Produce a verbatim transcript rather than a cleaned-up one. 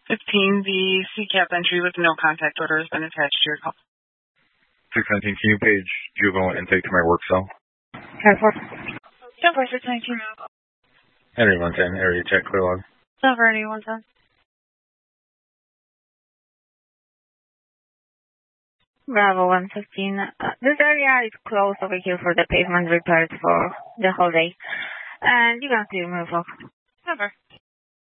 fifteen, the C CAP entry with no contact order has been attached to your call. six nineteen, can you page juvenile intake to my work cell? ten four. ten four, six nineteen. Henry one ten, area check, clear log. Silver, Henry one ten. Bravo one fifteen. Uh, this area is closed over here for the pavement repairs for the whole day. And you can see move off. Never.